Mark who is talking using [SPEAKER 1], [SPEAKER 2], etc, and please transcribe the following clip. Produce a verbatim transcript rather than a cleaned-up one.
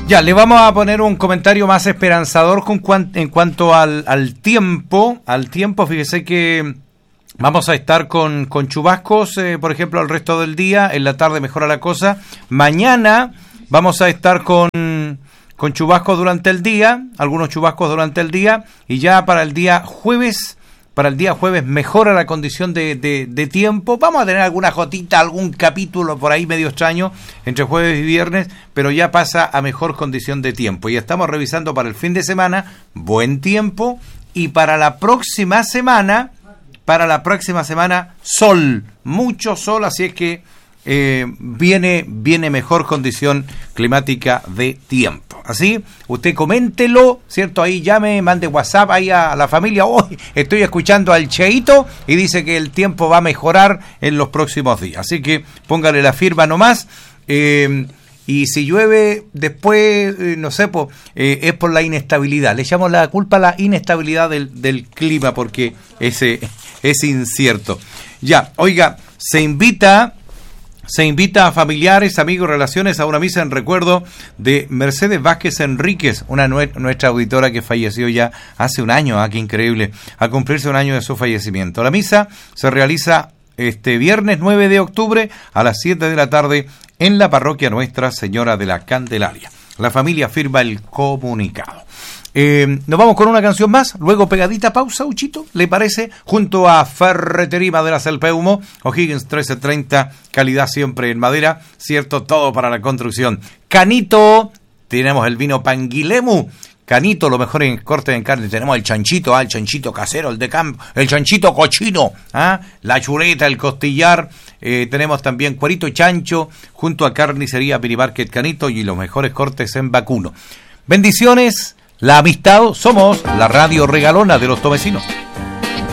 [SPEAKER 1] Ya, le vamos a poner un comentario más esperanzador con cuan, en cuanto al, al tiempo. Al tiempo, fíjese que vamos a estar con, con chubascos, eh, por ejemplo, el resto del día. En la tarde mejora la cosa. Mañana vamos a estar con, con chubascos durante el día, algunos chubascos durante el día. Y ya para el día jueves... Para el día jueves mejora la condición de, de, de tiempo. Vamos a tener alguna jotita, algún capítulo por ahí medio extraño entre jueves y viernes, pero ya pasa a mejor condición de tiempo. Y estamos revisando para el fin de semana, buen tiempo, y para la próxima semana, para la próxima semana, sol, mucho sol, así es que eh, viene, viene mejor condición climática de tiempo. Así, usted coméntelo, ¿cierto? Ahí llame, mande WhatsApp ahí a la familia. Hoy estoy escuchando al Cheito y dice que el tiempo va a mejorar en los próximos días. Así que póngale la firma nomás. Eh, y si llueve después, eh, no sé, pues, eh, es por la inestabilidad. Le echamos la culpa a la inestabilidad del, del clima porque ese es incierto. Ya, oiga, se invita... Se invita a familiares, amigos, relaciones a una misa en recuerdo de Mercedes Vázquez Enríquez, una nue- nuestra auditora que falleció ya hace un año, ah, qué increíble, a cumplirse un año de su fallecimiento. La misa se realiza este viernes nueve de octubre a las siete de la tarde en la parroquia Nuestra Señora de la Candelaria. La familia firma el comunicado. Eh, nos vamos con una canción más, luego pegadita pausa, Uchito, ¿le parece? Junto a Ferretería y Maderas El Peumo, O'Higgins trece treinta, calidad siempre en madera, cierto, todo para la construcción. Canito, tenemos el vino Panguilemu. Canito, lo mejor en corte en carne, tenemos el chanchito, ah, el chanchito casero, el de campo, el chanchito cochino, ah, la chuleta, el costillar, eh, tenemos también cuerito y chancho, junto a Carnicería Minimarket Canito y los mejores cortes en vacuno. Bendiciones. La amistad, somos la radio regalona de los tomecinos.